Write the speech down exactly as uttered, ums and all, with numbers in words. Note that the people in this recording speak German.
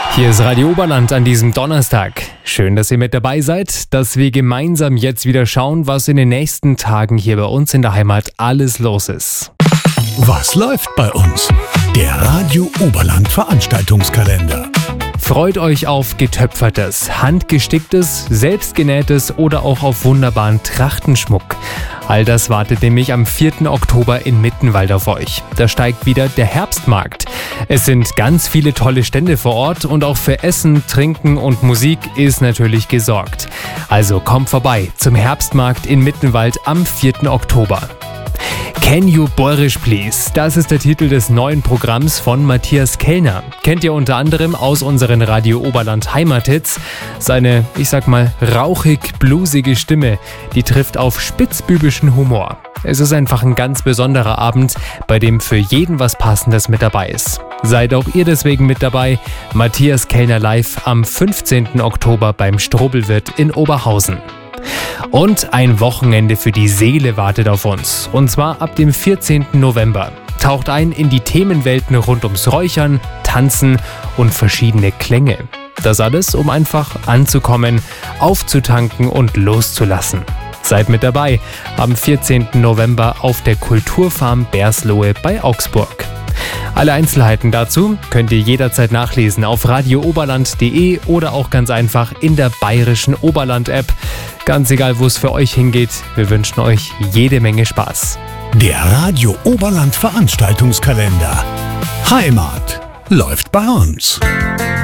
Hier ist Radio Oberland an diesem Donnerstag. Schön, dass ihr mit dabei seid, dass wir gemeinsam jetzt wieder schauen, was in den nächsten Tagen hier bei uns in der Heimat alles los ist. Was läuft bei uns? Der Radio Oberland Veranstaltungskalender. Freut euch auf getöpfertes, handgesticktes, selbstgenähtes oder auch auf wunderbaren Trachtenschmuck. All das wartet nämlich am vierten Oktober in Mittenwald auf euch. Da steigt wieder der Herbstmarkt. Es sind ganz viele tolle Stände vor Ort und auch für Essen, Trinken und Musik ist natürlich gesorgt. Also kommt vorbei zum Herbstmarkt in Mittenwald am vierten Oktober. Can You Bäuerisch Please? Das ist der Titel des neuen Programms von Matthias Kellner. Kennt ihr unter anderem aus unseren Radio Oberland Heimathits. Seine, ich sag mal, rauchig-bluesige Stimme, die trifft auf spitzbübischen Humor. Es ist einfach ein ganz besonderer Abend, bei dem für jeden was Passendes mit dabei ist. Seid auch ihr deswegen mit dabei. Matthias Kellner live am fünfzehnten Oktober beim Strobelwirt in Oberhausen. Und ein Wochenende für die Seele wartet auf uns. Und zwar ab dem vierzehnten November. Taucht ein in die Themenwelten rund ums Räuchern, Tanzen und verschiedene Klänge. Das alles, um einfach anzukommen, aufzutanken und loszulassen. Seid mit dabei am vierzehnten November auf der Kulturfarm Berslohe bei Augsburg. Alle Einzelheiten dazu könnt ihr jederzeit nachlesen auf radio oberland punkt de oder auch ganz einfach in der bayerischen Oberland-App. Ganz egal, wo es für euch hingeht, wir wünschen euch jede Menge Spaß. Der Radio Oberland Veranstaltungskalender. Heimat läuft bei uns.